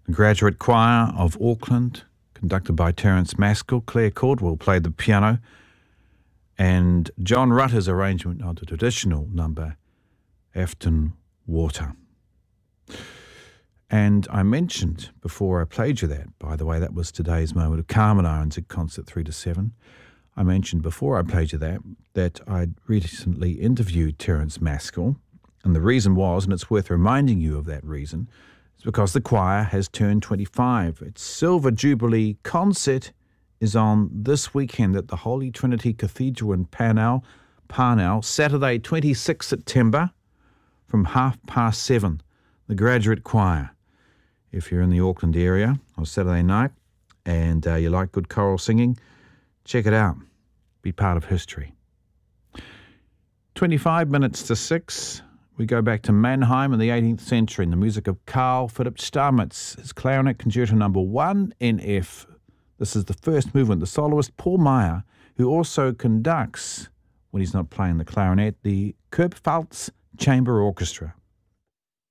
The Graduate Choir of Auckland, conducted by Terence Maskell. Claire Caldwell played the piano, and John Rutter's arrangement of the traditional number, Afton Water. And I mentioned before I played you that, by the way, that was today's moment of Carmen Irons at Concert 3 to 7. I mentioned before I played you that I'd recently interviewed Terence Maskell, and the reason was, and it's worth reminding you of that reason, is because the choir has turned 25. Its Silver Jubilee concert is on this weekend at the Holy Trinity Cathedral in Parnell, Saturday 26 September from 7:30. The Graduate Choir. If you're in the Auckland area on Saturday night and you like good choral singing, check it out. Be part of history. 25 minutes to 6. We go back to Mannheim in the 18th century in the music of Carl Philipp Stamitz, his clarinet concerto number 1 in F. This is the first movement. The soloist Paul Meyer, who also conducts, when he's not playing the clarinet, the Kurpfalz Chamber Orchestra.